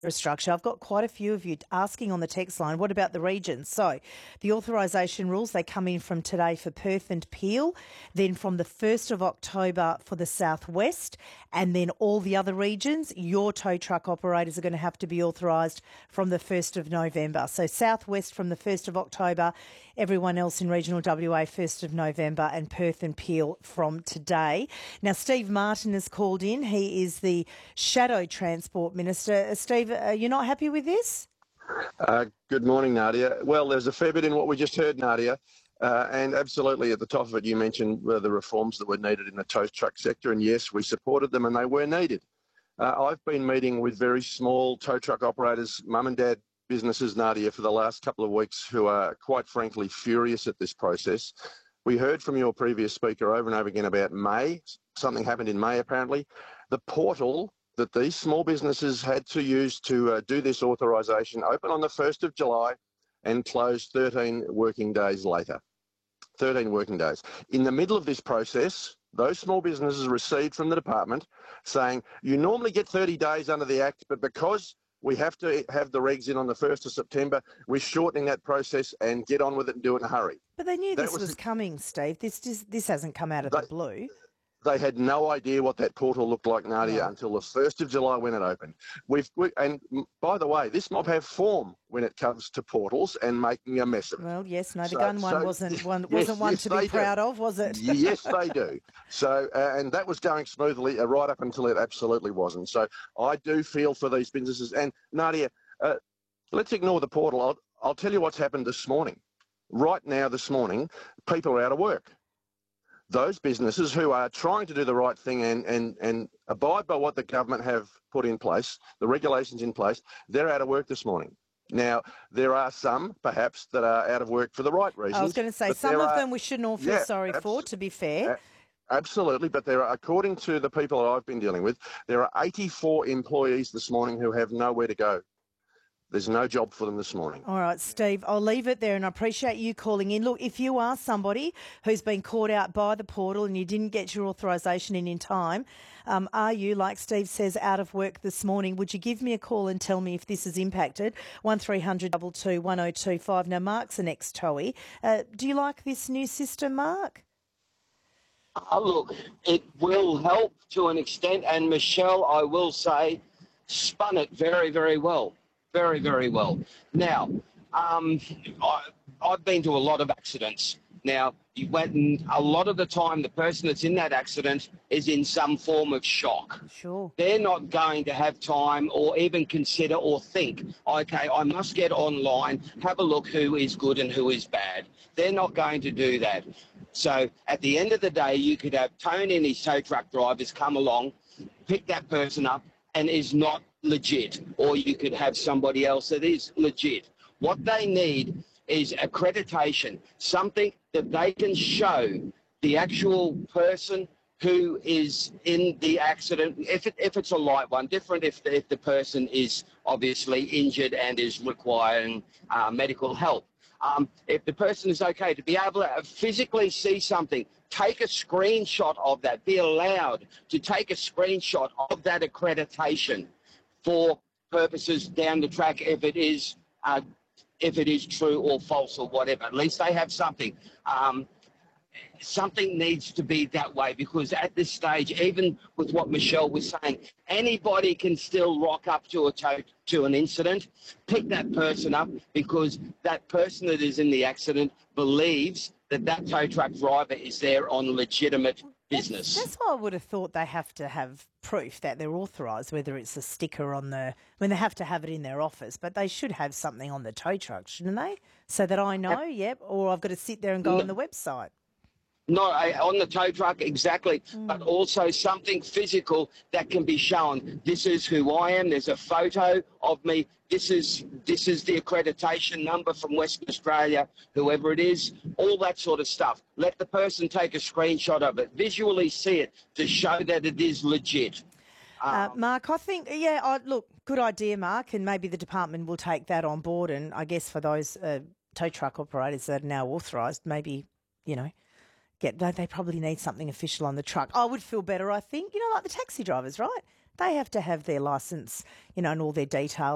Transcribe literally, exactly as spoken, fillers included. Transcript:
Infrastructure. I've got quite a few of you asking on the text line, what about the regions? So the authorisation rules, they come in from today for Perth and Peel, then from the first of October for the southwest, and then all the other regions, your tow truck operators are going to have to be authorised from the first of November. So southwest from the first of October, everyone else in regional W A first of November, and Perth and Peel from today. Now, Steve Martin has called in. He is the Shadow Transport Minister. Uh, Steve, are you not happy with this? Uh, good morning, Nadia. Well, there's a fair bit in what we just heard, Nadia, uh, and absolutely at the top of it you mentioned uh, the reforms that were needed in the tow truck sector, and yes, we supported them and they were needed. Uh, I've been meeting with very small tow truck operators, mum and dad businesses, Nadia, for the last couple of weeks who are quite frankly furious at this process. We heard from your previous speaker over and over again about May. Something happened in May apparently. The portal that these small businesses had to use to uh, do this authorisation opened on the first of July and closed thirteen working days later. thirteen working days. In the middle of this process, those small businesses received from the department saying, you normally get thirty days under the Act, but because we have to have the regs in on the first of September, we're shortening that process and get on with it and do it in a hurry. But they knew That this was, was coming, Steve. This just, this hasn't come out of they, the blue. They had no idea what that portal looked like, Nadia, No. until the first of July when it opened. We've we, And by the way, this mob have form when it comes to portals and making a mess of it. Well, yes, no, the so, gun one so, wasn't one, yes, wasn't one yes, to be proud do. of, was it? Yes, they do. So, uh, and that was going smoothly uh, right up until it absolutely wasn't. So I do feel for these businesses. And Nadia, uh, let's ignore the portal. I'll, I'll tell you what's happened this morning. Right now, this morning, people are out of work. Those businesses who are trying to do the right thing and, and, and abide by what the government have put in place, the regulations in place, they're out of work this morning. Now, there are some, perhaps, that are out of work for the right reasons. I was going to say, some of are, them we shouldn't all feel yeah, sorry for, to be fair. Absolutely, but there are, according to the people that I've been dealing with, there are eighty-four employees this morning who have nowhere to go. There's no job for them this morning. All right, Steve, I'll leave it there and I appreciate you calling in. Look, if you are somebody who's been caught out by the portal and you didn't get your authorisation in in time, um, are you, like Steve says, out of work this morning? Would you give me a call and tell me if this has impacted? one three hundred two two one oh two five. Now, Mark's an ex-towie. Uh, do you like this new system, Mark? Uh, look, it will help to an extent, and Michelle, I will say, spun it very, very well. Very, very well. Now, um, I, I've been to a lot of accidents. Now, you went and a lot of the time the person that's in that accident is in some form of shock. Sure. They're not going to have time or even consider or think, okay, I must get online, have a look who is good and who is bad. They're not going to do that. So at the end of the day, you could have Tony and his tow truck drivers come along, pick that person up, and is not legit, or you could have somebody else that is legit. What they need is accreditation, something that they can show the actual person who is in the accident, if, it, if it's a light one, different if the, if the person is obviously injured and is requiring uh, medical help. Um, if the person is okay, to be able to physically see something, take a screenshot of that, be allowed to take a screenshot of that accreditation for purposes down the track if it is uh, if it is true or false or whatever. At least they have something. Um, something needs to be that way, because at this stage, even with what Michelle was saying, anybody can still rock up to a tow, to an incident, pick that person up, because that person that is in the accident believes that that tow truck driver is there on legitimate business. That's, that's why I would have thought they have to have proof that they're authorised, whether it's a sticker on the, I mean, they have to have it in their office, but they should have something on the tow truck, shouldn't they? So that I know, yep, or I've got to sit there and go no, on the website. No, on the tow truck, exactly, mm. but also something physical that can be shown. This is who I am. There's a photo of me. This is this is the accreditation number from Western Australia, whoever it is, all that sort of stuff. Let the person take a screenshot of it, visually see it to show that it is legit. Um, Uh, Mark, I think, yeah, I, look, good idea, Mark, and maybe the department will take that on board. And I guess for those uh, tow truck operators that are now authorised, maybe, you know, get they, they probably need something official on the truck. I would feel better, I think, you know, like the taxi drivers, right? They have to have their licence, you know, and all their details.